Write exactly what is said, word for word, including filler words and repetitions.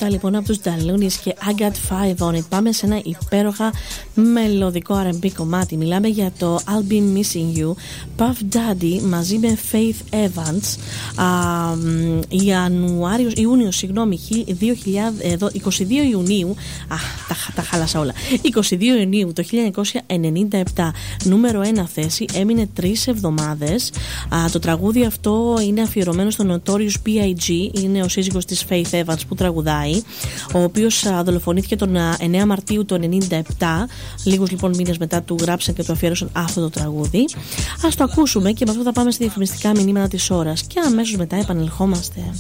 αυτά λοιπόν από τους Dalunies και I Got Five On It. Πάμε σε ένα υπέροχα μελωδικό αρ εν μπι κομμάτι. Μιλάμε για το I'll Be Missing You, Puff Daddy μαζί με Faith Evans. Α, Ιανουάριος, Ιούνιος, συγγνώμη, δύο χιλιάδες, είκοσι δύο Ιουνίου. Α, τα, τα χάλασα όλα. είκοσι δύο Ιουνίου το χίλια εννιακόσια ενενήντα επτά. Νούμερο ένα θέση, έμεινε τρεις εβδομάδες. Α, το τραγούδι αυτό είναι αφιερωμένο στον Notorious μπι άι τζι. Είναι ο σύζυγος της Faith Evans που τραγουδάει, ο οποίος δολοφονήθηκε τον εννέα Μαρτίου του ενενήντα επτά. Λίγους λοιπόν μήνες μετά του γράψαν και του αφιέρωσαν αυτό το τραγούδι. Ας το ακούσουμε και με αυτό θα πάμε στα διαφημιστικά μηνύματα της ώρας και αμέσως μετά επανελχόμαστε.